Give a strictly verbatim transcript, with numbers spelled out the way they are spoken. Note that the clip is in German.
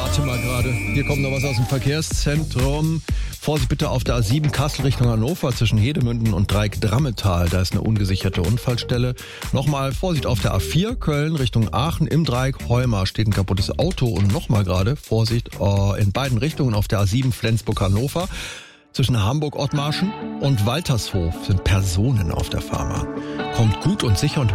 Warte mal gerade. Hier kommt noch was aus dem Verkehrszentrum. Vorsicht bitte auf der A sieben Kassel Richtung Hannover zwischen Hedemünden und Dreieck-Drammetal. Da ist eine ungesicherte Unfallstelle. Nochmal Vorsicht auf der A vier Köln Richtung Aachen im Dreieck Heumar steht ein kaputtes Auto. Und nochmal gerade Vorsicht äh, in beiden Richtungen auf der A sieben Flensburg-Hannover. Zwischen Hamburg-Ottmarschen und Waltershof sind Personen auf der Fahrbahn. Kommt gut und sicher und